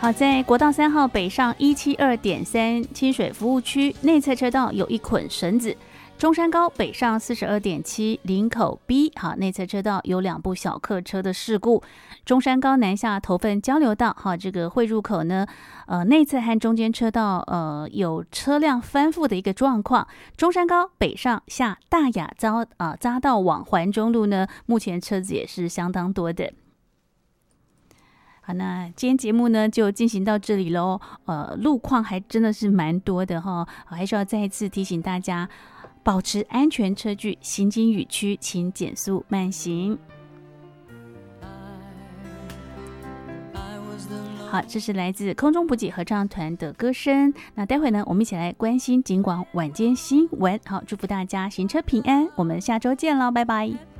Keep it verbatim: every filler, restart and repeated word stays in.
好，在国道三号北上一七二点三清水服务区内侧车道有一捆绳子。中山高北上四十二点七林口 B 好内侧车道有两部小客车的事故。中山高南下头份交流道好这个汇入口呢，呃内侧和中间车道呃有车辆翻覆的一个状况。中山高北上下大雅匝啊匝道往环中路呢，目前车子也是相当多的。好，那今天节目呢就进行到这里喽。呃，路况还真的是蛮多的哈，还是要再一次提醒大家，保持安全车距，行经雨区请减速慢行。好，这是来自空中补给合唱团的歌声。那待会呢，我们一起来关心警广晚间新闻。好，祝福大家行车平安，我们下周见了，拜拜。